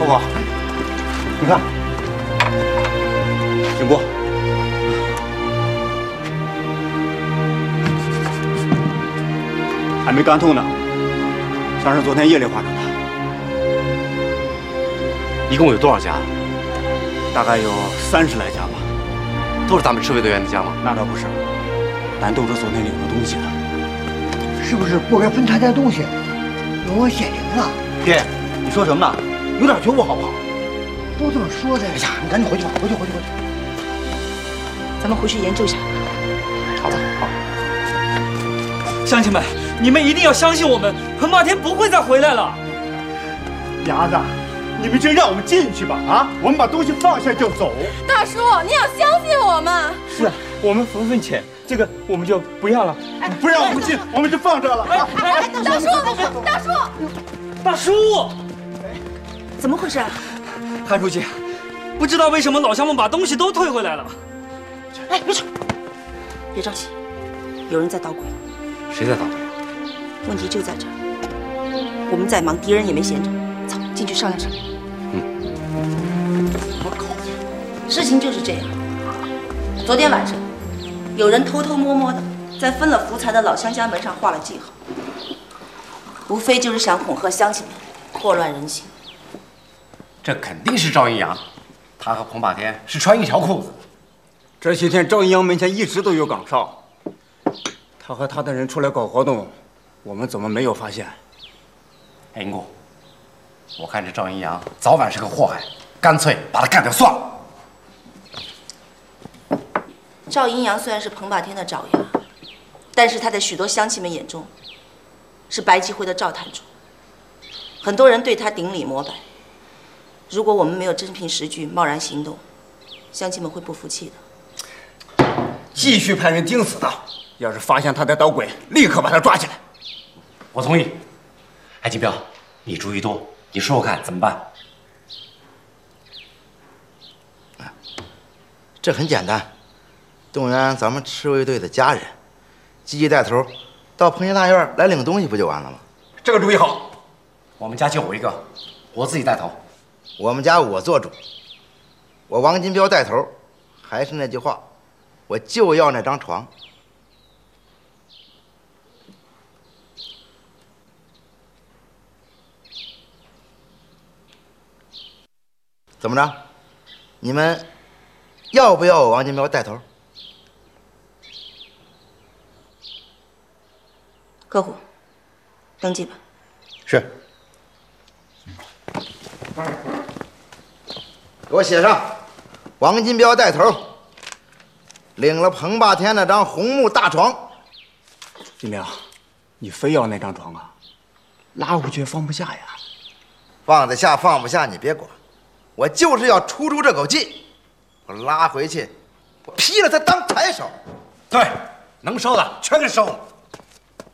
伯伯，你看，经过。还没干透呢，像是昨天夜里画成的。 一共有多少家？ 大概有30来家吧。 都是咱们赤卫队员的家吗？ 那倒不是，但都是昨天领的东西的。 是不是不该分他家东西，有显灵啊？ 爹，你说什么呢？有点觉悟好不好？ 都这么说的。 哎呀，你赶紧回去吧，回去。 咱们回去研究一下。 好吧，好。 乡亲们，你们一定要相信我们，彭霸天不会再回来了。 伢子，你们就让我们进去吧！啊，我们把东西放下就走。 大叔，你要相信我们。 是啊，我们分钱，这个我们就不要了。 不让我们进，我们就放这了。 大叔， 怎么回事啊？ 韩书记，不知道为什么老乡们把东西都退回来了。 哎，别吵，别着急，有人在捣鬼。 谁在捣鬼？ 问题就在这儿，我们在忙，敌人也没闲着。走，进去商量商量。事情就是这样。昨天晚上，有人偷偷摸摸的在分了福财的老乡家门上画了记号，无非就是想恐吓乡亲们，祸乱人心。 这肯定是赵阴阳，他和彭霸天是穿一条裤子的。 这些天赵阴阳门前一直都有岗哨，他和他的人出来搞活动，我们怎么没有发现？ 哎，英姑，我看这赵阴阳早晚是个祸害，干脆把他干掉算了。 赵阴阳虽然是彭霸天的爪牙，但是他在许多乡亲们眼中是白吉辉的赵坛主，很多人对他顶礼膜拜。如果我们没有真凭实据贸然行动，乡亲们会不服气的。 继续派人盯死他，要是发现他在捣鬼，立刻把他抓起来。 我同意。哎，金彪，你主意多，你说说看怎么办？ 这很简单，动员咱们赤卫队的家人，积极带头，到彭家大院来领东西，不就完了吗？ 这个主意好。 我们家就我一个，我自己带头。 我们家我做主，我王金彪带头。还是那句话，我就要那张床。怎么着？你们要不要我王金彪带头？ 客户，登记吧。 是。给我写上，王金彪带头，领了彭霸天那张红木大床。 金彪，你非要那张床啊？拉回去放不下呀。 放得下放不下你别管，我就是要出这口气。我拉回去，我劈了他当柴烧。 对，能收的全给收了。